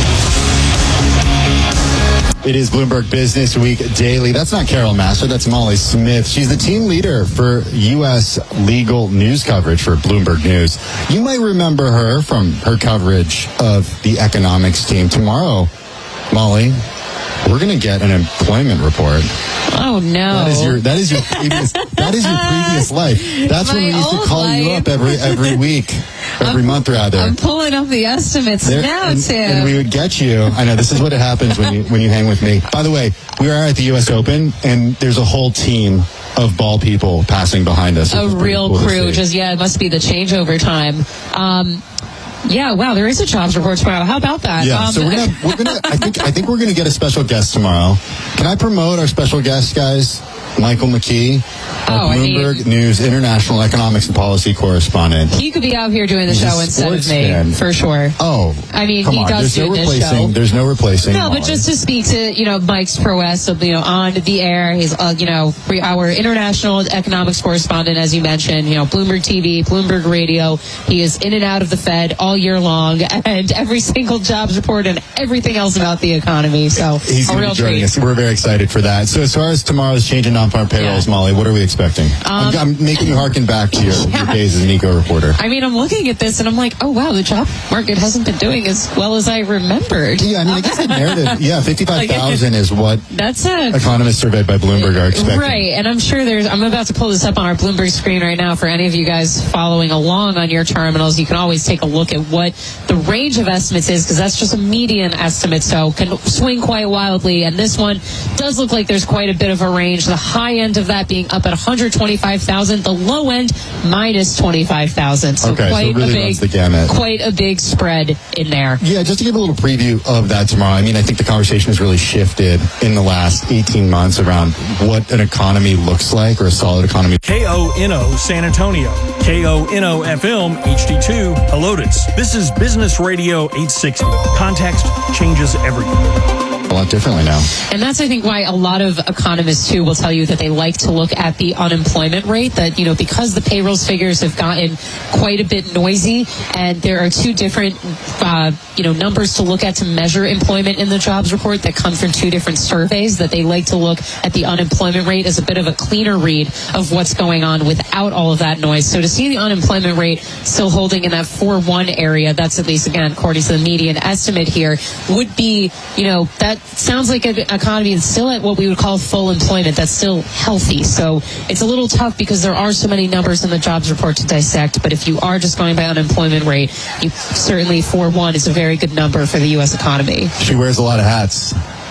It is Bloomberg Business Week Daily. That's not Carol Masser. That's Molly Smith. She's the team leader for U S legal news coverage for Bloomberg News. You might remember her from her coverage of the economics team. Tomorrow, Molly, we're going to get an employment report. Oh no! That is your that is your previous that is your previous life. That's My when we used to old call you life. up every every week, every I'm, month rather. I'm pulling up the estimates There- now, and, Tim. and we would get you. I know this is what it happens when you when you hang with me. By the way, we are at the U S Open, and there's a whole team of ball people passing behind us. a which is pretty real cool to crew. see. Just yeah, it must be the changeover time. Um, yeah, wow, there is a jobs report tomorrow. How about that? Yeah, um, so we're gonna we're gonna I think I think we're gonna get a special guest tomorrow. Can I promote our special guest, guys? Michael McKee, Oh, I mean- Bloomberg News international economics and policy correspondent. he could be out here doing the He's a show instead of sports me, fan. for sure. Oh, I mean, come he on. does There's do no this replacing. show. There's no replacing. No, but Molly. just to speak to, you know, Mike's prowess of, you know, on the air. He's, uh, you know, re- our international economics correspondent, as you mentioned, you know, Bloomberg T V, Bloomberg Radio. He is in and out of the Fed all year long and every single jobs report and everything else about the economy. So He's a going to real be joining treat. us. We're very excited for that. So as far as tomorrow's change in non-farm payrolls, Yeah. Molly, what are we expecting? Um, I'm, I'm making you harken back to your, your days as an eco reporter. I mean, I'm looking at this and I'm like, oh, wow, the job market hasn't been doing as well as I remembered. Yeah, I mean, I guess the narrative, yeah, fifty-five thousand is what That's a economists surveyed by Bloomberg are expecting. Right, and I'm sure there's, I'm about to pull this up on our Bloomberg screen right now for any of you guys following along on your terminals. You can always take a look at what the range of estimates is, because that's just a median estimate, so can swing quite wildly. And this one does look like there's quite a bit of a range. The high end of that being up at one hundred twenty-five thousand, the low end minus twenty-five thousand. So Okay, so quite it really a big, runs the gamut. quite a big spread in there. Yeah, just to give a little preview of that tomorrow, I mean, I think the conversation has really shifted in the last eighteen months around what an economy looks like, or a solid economy. K O N O San Antonio, K O N O F M H D two Helotes. This is Business Radio eight sixty. Context changes everything. A lot differently now. And that's, I think, why a lot of economists, too, will tell you that they like to look at the unemployment rate, that, you know, because the payrolls figures have gotten quite a bit noisy, and there are two different, uh, you know, numbers to look at to measure employment in the jobs report that come from two different surveys, that they like to look at the unemployment rate as a bit of a cleaner read of what's going on without all of that noise. So to see the unemployment rate still holding in that four one area, that's at least, again, according to the median estimate here, would be, you know, that sounds like an economy that's still at what we would call full employment, that's still healthy. So it's a little tough because there are so many numbers in the jobs report to dissect. But if you are just going by unemployment rate, you, certainly four one is a very good number for the U S economy. She wears a lot of hats.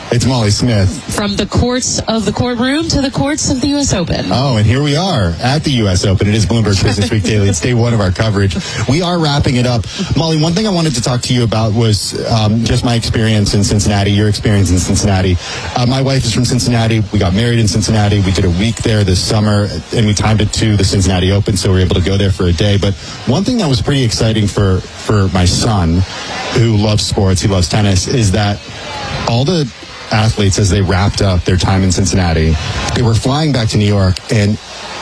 It's Molly Smith. From the courts of the courtroom to the courts of the U S Open. Oh, and here we are at the U S Open. It is Bloomberg Business Week Daily. It's day one of our coverage. We are wrapping it up. Molly, one thing I wanted to talk to you about was um, just my experience in Cincinnati, your experience in Cincinnati. Uh, my wife is from Cincinnati. We got married in Cincinnati. We did a week there this summer, and we timed it to the Cincinnati Open, so we were able to go there for a day. But one thing that was pretty exciting for, for my son, who loves sports, he loves tennis, is that all the athletes, as they wrapped up their time in Cincinnati, they were flying back to New York, and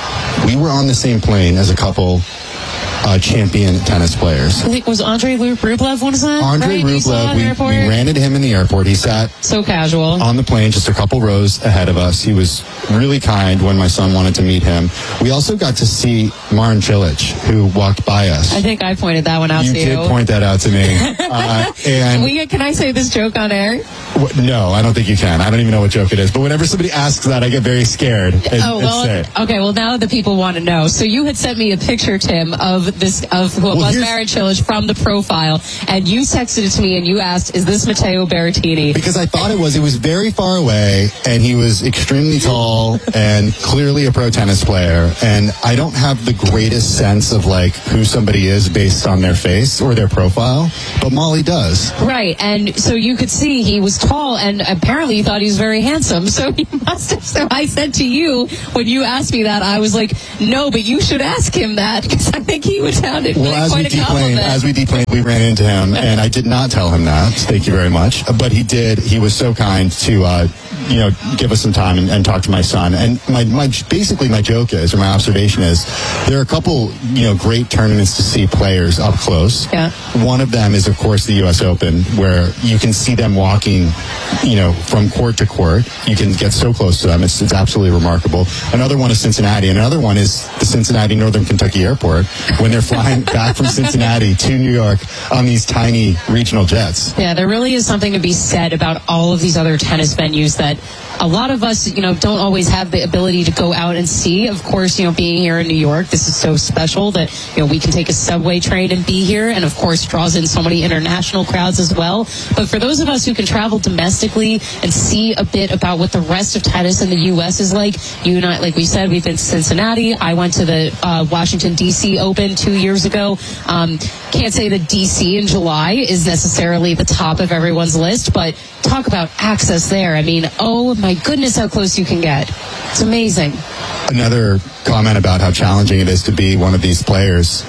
we were on the same plane as a couple uh, champion tennis players. I think was Andre Rublev one of them? Andre right? Rublev, we, we ran into him in the airport. He sat so casual on the plane, just a couple rows ahead of us. He was really kind when my son wanted to meet him. We also got to see Marin Cilic, who walked by us. I think I pointed that one out you to you. You did point that out to me. uh, and can, we, can I say this joke on air? W- no, I don't think you can. I don't even know what joke it is. But whenever somebody asks that, I get very scared. And, oh, well, okay, well, now the people want to know. So you had sent me a picture, Tim, of this, of what well, was Marin Cilic from the profile, and you texted it to me and you asked, is this Matteo Berrettini? Because I thought it was. It was very far away, and he was extremely tall and clearly a pro tennis player. And I don't have the greatest sense of, like, who somebody is based on their face or their profile, but Molly does. Right, and so you could see he was tall, and apparently you thought he was very handsome. So he must have. So I said to you, when you asked me that, I was like, no, but you should ask him that, because I think he would sound it well, like as quite we a compliment. Deplaned, as we deplaned, we ran into him, and I did not tell him that. Thank you very much. But he did. He was so kind to, uh, you know, give us some time and, and talk to my son. And my, my basically my joke is, or my observation is, there are a couple, you know, great tournaments to see players up close. Yeah. One of them is, of course, the U S Open, where you can see them walking, you know, from court to court. You can get so close to them. It's, it's absolutely remarkable. Another one is Cincinnati. And another one is the Cincinnati Northern Kentucky Airport, when they're flying back from Cincinnati to New York on these tiny regional jets. Yeah, there really is something to be said about all of these other tennis venues that a lot of us, you know, don't always have the ability to go out and see. Of course, you know, being here in New York, this is so special that, you know, we can take a subway train and be here, and of course draws in so many international crowds as well. But for those of us who can travel domestically and see a bit about what the rest of tennis in the U S is like, you and I, like we said, we've been to Cincinnati. I went to the uh, Washington, D C Open two years ago. Um, can't say that D C in July is necessarily the top of everyone's list, but talk about access there. I mean, oh my goodness, how close you can get. It's amazing. Another comment about how challenging it is to be one of these players.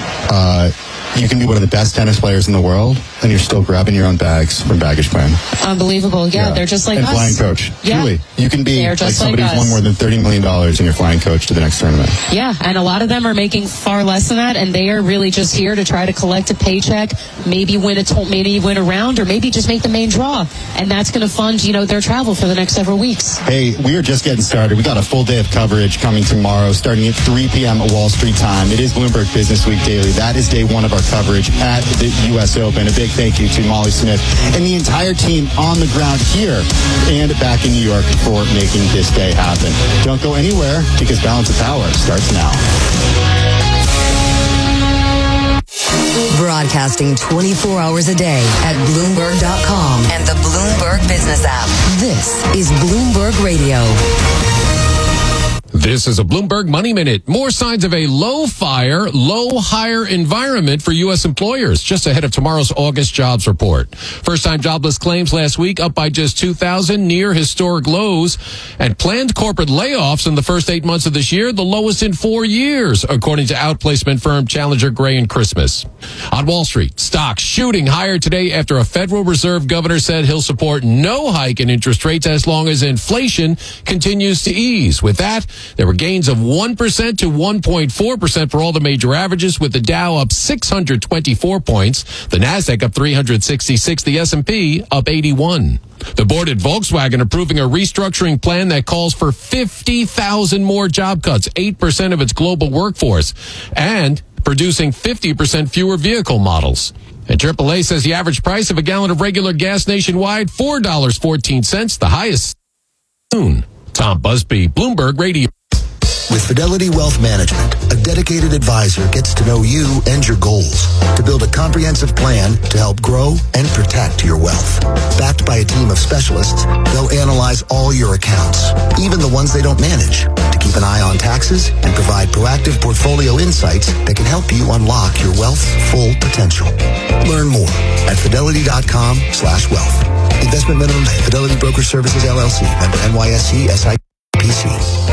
Uh, you can be one of the best tennis players in the world, and you're still grabbing your own bags from baggage claim. Unbelievable. Yeah, yeah. They're just like and us. And flying coach. Yeah. Truly. You can be like somebody like who's won more than thirty million dollars and you're flying coach to the next tournament. Yeah, and a lot of them are making far less than that, and they are really just here to try to collect a paycheck, maybe win a to- maybe win a round, or maybe just make the main draw. And that's going to fund, you know, their travel for the next several weeks. Hey, we are just getting started. We got a full day of coverage coming tomorrow, starting at three p.m. at Wall Street time. It is Bloomberg Business Week Daily. That is day one of our coverage at the U S Open. A big thank you to Molly Smith and the entire team on the ground here and back in New York for making this day happen. Don't go anywhere, because Balance of Power starts now. Broadcasting twenty-four hours a day at Bloomberg dot com and the Bloomberg Business app. This is Bloomberg Radio. This is a Bloomberg Money Minute. More signs of a low fire, low hire environment for U S employers just ahead of tomorrow's August jobs report. First-time jobless claims last week up by just two thousand, near historic lows. And planned corporate layoffs in the first eight months of this year, the lowest in four years, according to outplacement firm Challenger Gray and Christmas. On Wall Street, stocks shooting higher today after a Federal Reserve governor said he'll support no hike in interest rates as long as inflation continues to ease. With that, there were gains of one percent to one point four percent for all the major averages, with the Dow up six hundred twenty-four points, the Nasdaq up three hundred sixty-six, the S and P up eighty-one. The board at Volkswagen approving a restructuring plan that calls for fifty thousand more job cuts, eight percent of its global workforce, and producing fifty percent fewer vehicle models. And triple A says the average price of a gallon of regular gas nationwide, four dollars and fourteen cents, the highest soon. Tom Busby, Bloomberg Radio. With Fidelity Wealth Management, a dedicated advisor gets to know you and your goals to build a comprehensive plan to help grow and protect your wealth. Backed by a team of specialists, they'll analyze all your accounts, even the ones they don't manage, to keep an eye on taxes and provide proactive portfolio insights that can help you unlock your wealth's full potential. Learn more at fidelity.com slash wealth. Investment minimum pay. Fidelity Broker Services, L L C. Member N Y S E S I P C.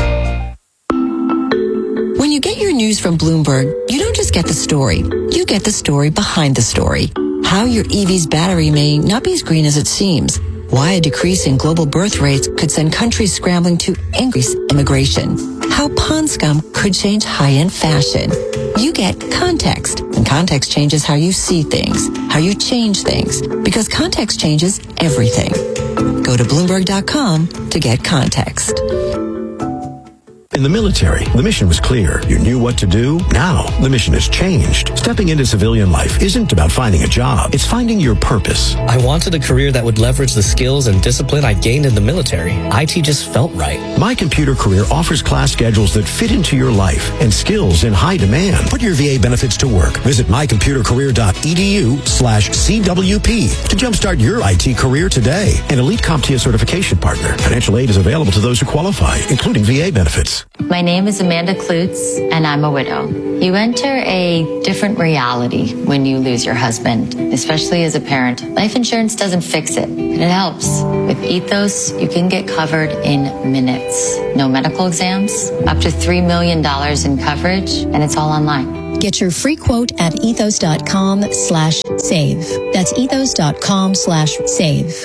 When you get your news from Bloomberg, you don't just get the story. You get the story behind the story. How your E V's battery may not be as green as it seems. Why a decrease in global birth rates could send countries scrambling to increase immigration. How pond scum could change high-end fashion. You get context, and context changes how you see things, how you change things, because context changes everything. Go to Bloomberg dot com to get context. In the military, the mission was clear. You knew what to do. Now, the mission has changed. Stepping into civilian life isn't about finding a job. It's finding your purpose. I wanted a career that would leverage the skills and discipline I gained in the military. I T just felt right. My Computer Career offers class schedules that fit into your life and skills in high demand. Put your V A benefits to work. Visit mycomputercareer.edu slash CWP to jumpstart your I T career today. An Elite CompTIA certification partner. Financial aid is available to those who qualify, including V A benefits. My name is Amanda Klutz, and I'm a widow. You enter a different reality when you lose your husband, especially as a parent. Life insurance doesn't fix it, but it helps. With Ethos, you can get covered in minutes. No medical exams, up to three million dollars in coverage, and it's all online. Get your free quote at ethos.com slash save. That's ethos.com slash save.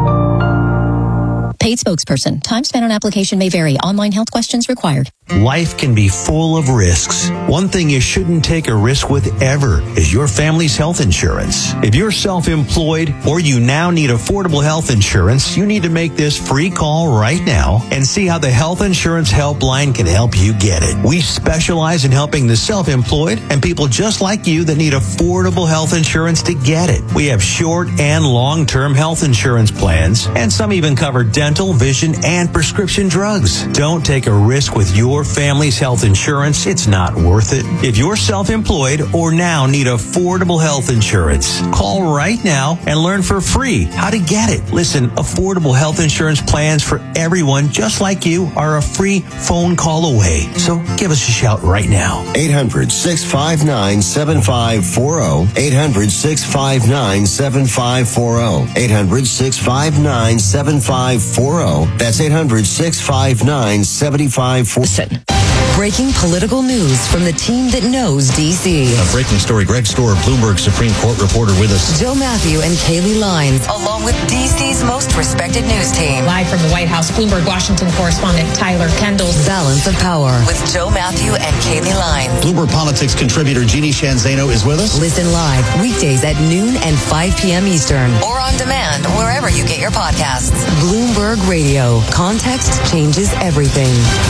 Paid spokesperson. Time spent on application may vary. Online health questions required. Life can be full of risks. One thing you shouldn't take a risk with ever is your family's health insurance. If you're self-employed or you now need affordable health insurance, you need to make this free call right now and see how the Health Insurance Helpline can help you get it. We specialize in helping the self-employed and people just like you that need affordable health insurance to get it. We have short and long-term health insurance plans, and some even cover dental, vision, and prescription drugs. Don't take a risk with your family's health insurance. It's not worth it. If you're self-employed or now need affordable health insurance, call right now and learn for free how to get it. Listen, affordable health insurance plans for everyone just like you are a free phone call away. So give us a shout right now. eight hundred, six five nine, seven five four zero. eight hundred, six five nine, seven five four zero. eight hundred, six five nine, seven five four zero. That's eight hundred, six five nine, seven five four zero. Breaking political news from the team that knows D C. A breaking story. Greg Storer, Bloomberg Supreme Court reporter with us. Joe Matthew and Kaylee Lines, along with D C's most respected news team. Live from the White House, Bloomberg Washington correspondent Tyler Kendall. Balance of Power with Joe Matthew and Kaylee Lines. Bloomberg Politics contributor Jeannie Shanzano is with us. Listen live weekdays at noon and five p.m. Eastern, or on demand wherever you get your podcasts. Bloomberg Radio. Context changes everything.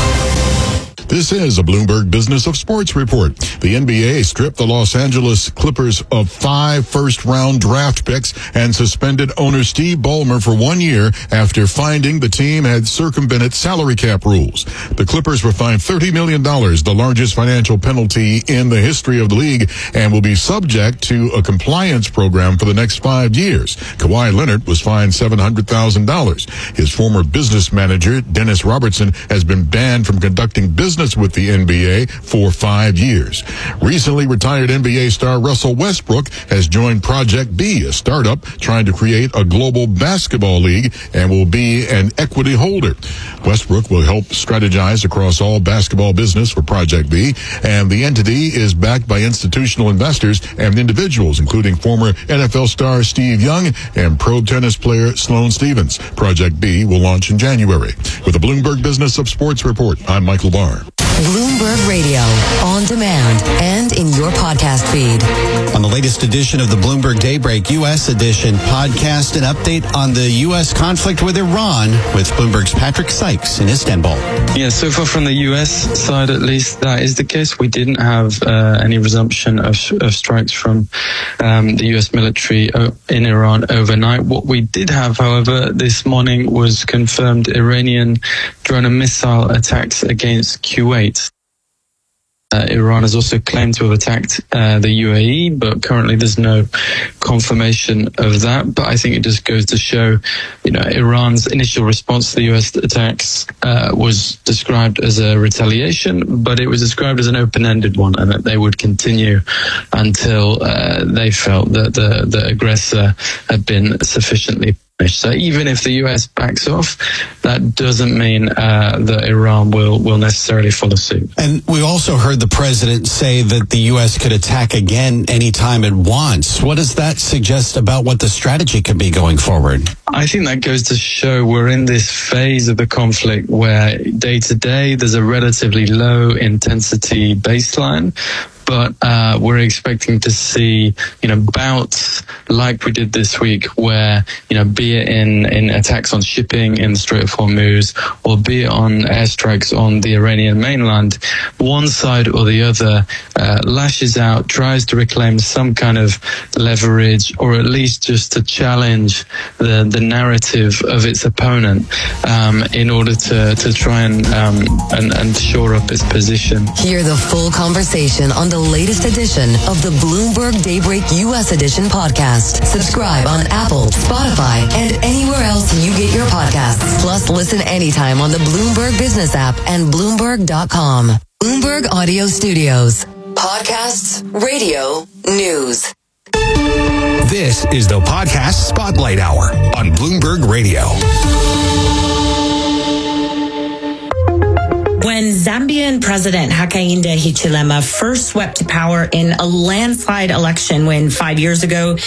This is a Bloomberg Business of Sports report. The N B A stripped the Los Angeles Clippers of five first-round draft picks and suspended owner Steve Ballmer for one year after finding the team had circumvented salary cap rules. The Clippers were fined thirty million dollars, the largest financial penalty in the history of the league, and will be subject to a compliance program for the next five years. Kawhi Leonard was fined seven hundred thousand dollars. His former business manager, Dennis Robertson, has been banned from conducting business with the N B A for five years. Recently retired N B A star Russell Westbrook has joined Project B, a startup trying to create a global basketball league, and will be an equity holder. Westbrook will help strategize across all basketball business for Project B, and the entity is backed by institutional investors and individuals, including former N F L star Steve Young and pro tennis player Sloane Stephens. Project B will launch in January. With the Bloomberg Business of Sports report, I'm Michael Barr. Bloomberg Bloomberg Radio, on demand, and in your podcast feed. On the latest edition of the Bloomberg Daybreak U S edition podcast, an update on the U S conflict with Iran with Bloomberg's Patrick Sykes in Istanbul. Yeah, so far from the U S side, at least, that is the case. We didn't have uh, any resumption of, of strikes from um, the U S military in Iran overnight. What we did have, however, this morning was confirmed Iranian drone and missile attacks against Kuwait. Uh, Iran has also claimed to have attacked uh, the U A E, but currently there's no confirmation of that. But I think it just goes to show, you know, Iran's initial response to the U S attacks uh, was described as a retaliation, but it was described as an open-ended one, and that they would continue until uh, they felt that the, the aggressor had been sufficiently. So even if the U S backs off, that doesn't mean uh, that Iran will, will necessarily follow suit. And we also heard the president say that the U S could attack again anytime it wants. What does that suggest about what the strategy could be going forward? I think that goes to show we're in this phase of the conflict where day to day there's a relatively low intensity baseline. But uh, we're expecting to see, you know, bouts like we did this week where, you know, be it in, in attacks on shipping in the Strait of Hormuz or be it on airstrikes on the Iranian mainland, one side or the other uh, lashes out, tries to reclaim some kind of leverage or at least just to challenge the, the narrative of its opponent um, in order to, to try and, um, and, and shore up its position. Hear the full conversation on the latest edition of the Bloomberg Daybreak U S Edition podcast. Subscribe on Apple, Spotify, and anywhere else you get your podcasts. Plus, listen anytime on the Bloomberg Business app and Bloomberg dot com. Bloomberg Audio Studios. Podcasts, radio, news. This is the Podcast Spotlight Hour on Bloomberg Radio. When Zambian President Hakainde Hichilema first swept to power in a landslide election win five years ago,